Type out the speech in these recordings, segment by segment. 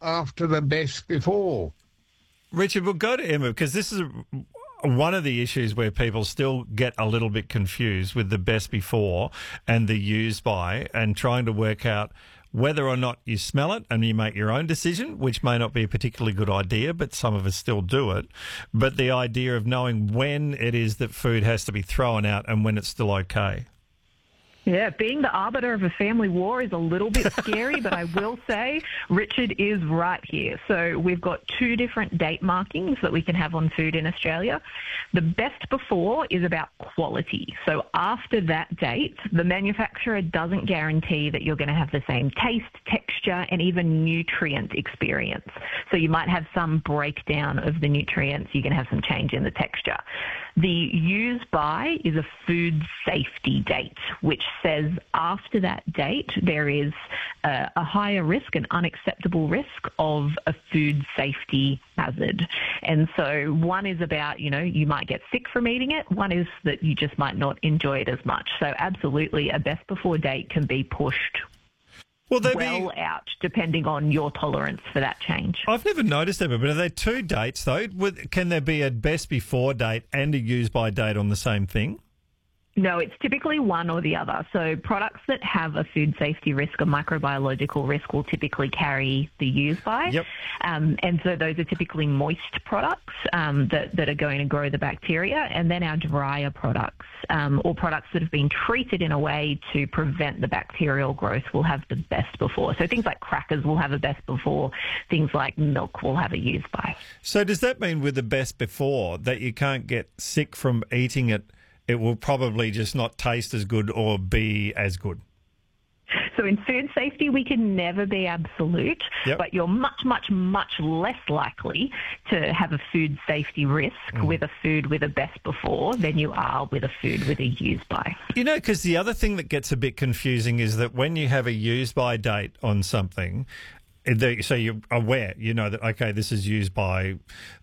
after the best before? Richard, we'll go to Emma because this is one of the issues where people still get a little bit confused with the best before and the use by, and trying to work out whether or not you smell it and you make your own decision, which may not be a particularly good idea, but some of us still do it. But the idea of knowing when it is that food has to be thrown out and when it's still okay. Yeah, being the arbiter of a family war is a little bit scary, but I will say Richard is right here. So we've got two different date markings that we can have on food in Australia. The best before is about quality. So after that date, the manufacturer doesn't guarantee that you're going to have the same taste, texture, and even nutrient experience. So you might have some breakdown of the nutrients. You can have some change in the texture. The use by is a food safety date, which says after that date there is a higher risk, an unacceptable risk of a food safety hazard. And so one is about, you might get sick from eating it. One is that you just might not enjoy it as much. So absolutely a best before date can be pushed out, depending on your tolerance for that change. I've never noticed that, but are there two dates, though? Can there be a best before date and a use by date on the same thing? No, it's typically one or the other. So products that have a food safety risk, a microbiological risk, will typically carry the use by. Yep. And so those are typically moist products that are going to grow the bacteria. And then our drier products, or products that have been treated in a way to prevent the bacterial growth, will have the best before. So things like crackers will have a best before. Things like milk will have a use by. So does that mean with the best before that you can't get sick from eating it? It will probably just not taste as good or be as good. So in food safety, we can never be absolute, but you're much, much, much less likely to have a food safety risk with a food with a best before than you are with a food with a use by. Because the other thing that gets a bit confusing is that when you have a use by date on something, so you're aware, that, okay, this is used by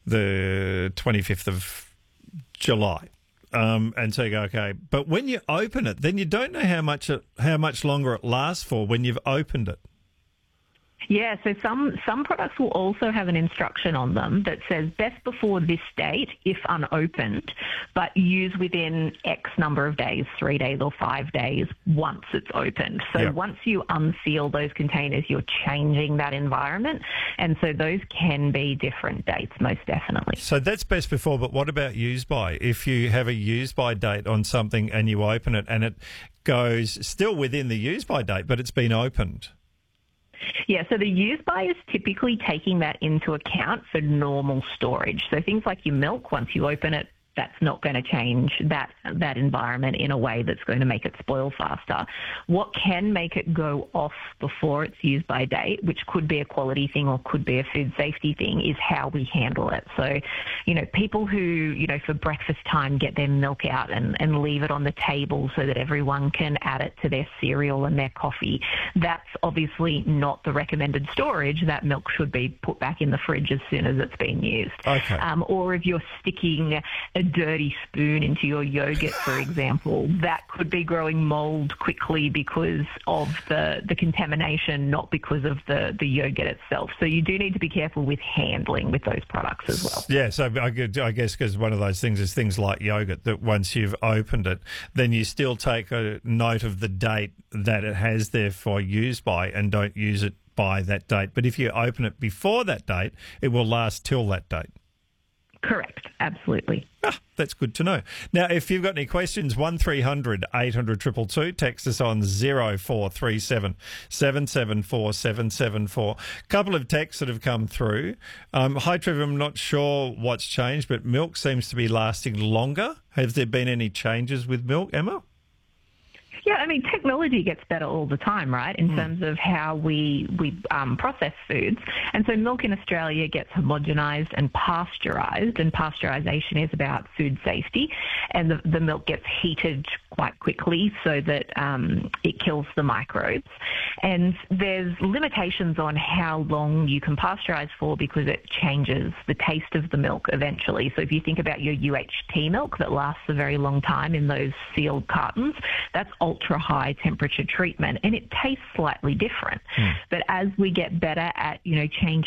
the 25th of July. And so you go, okay. But when you open it, then you don't know how much longer it lasts for when you've opened it. Yeah, so some products will also have an instruction on them that says best before this date if unopened, but use within X number of days, 3 days or 5 days, once it's opened. So once you unseal those containers, you're changing that environment. And so those can be different dates, most definitely. So that's best before, but what about use by? If you have a use by date on something and you open it and it goes still within the use by date, but it's been opened. Yeah, so the use by is typically taking that into account for normal storage. So things like your milk, once you open it, that's not going to change that environment in a way that's going to make it spoil faster. What can make it go off before it's used by date, which could be a quality thing or could be a food safety thing, is how we handle it. So, people who, for breakfast time get their milk out and leave it on the table so that everyone can add it to their cereal and their coffee, that's obviously not the recommended storage. That milk should be put back in the fridge as soon as it's been used. Okay. Or if you're sticking a dirty spoon into your yogurt, for example, that could be growing mold quickly because of the contamination, not because of the yogurt itself. So you do need to be careful with handling with those products as well. Yeah, so I guess because one of those things is things like yogurt, that once you've opened it, then you still take a note of the date that it has there for use by and don't use it by that date. But if you open it before that date, it will last till that date. Correct, absolutely. That's good to know. Now, if you've got any questions, 1300 800 222, text us on 0437 774 774. Couple of texts that have come through. Hi, Trevor, I'm not sure what's changed, but milk seems to be lasting longer. Have there been any changes with milk, Emma? Yeah, I mean, technology gets better all the time, right, in terms of how we process foods. And so milk in Australia gets homogenised and pasteurised, and pasteurisation is about food safety. And the milk gets heated quite quickly so that it kills the microbes. And there's limitations on how long you can pasteurize for because it changes the taste of the milk eventually. So if you think about your UHT milk that lasts a very long time in those sealed cartons, that's ultra high temperature treatment and it tastes slightly different. But as we get better at, changing